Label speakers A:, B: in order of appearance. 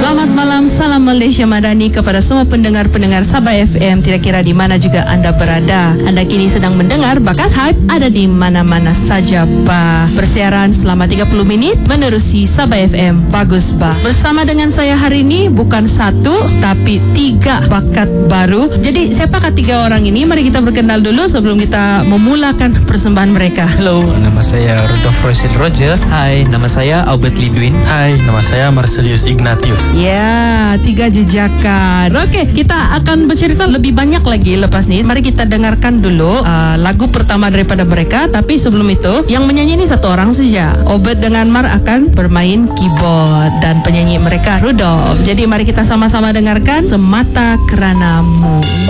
A: Selamat malam, salam Malaysia Madani kepada semua pendengar-pendengar Sabah FM, tidak kira di mana juga anda berada. Anda kini sedang mendengar Bakat Hype, ada di mana-mana saja bah. Bersiaran selama 30 menit menerusi Sabah FM Bagus Bah. Bersama dengan saya hari ini bukan satu tapi 3 bakat baru. Jadi siapakah 3 orang ini? Mari kita berkenal dulu sebelum kita memulakan persembahan mereka.
B: Halo, nama saya Rudolf Royce Roger.
C: Hai, nama saya Albert Lidwin.
B: Hai, nama saya Marcelius Ignatius.
A: Ya, 3 jejakan. Oke, kita akan bercerita lebih banyak lagi lepas ini. Mari kita dengarkan dulu lagu pertama daripada mereka. Tapi sebelum itu, yang menyanyi ini satu orang saja. Obet dengan Mar akan bermain keyboard dan penyanyi mereka Rudolf. Jadi mari kita sama-sama dengarkan Semata Keranamu.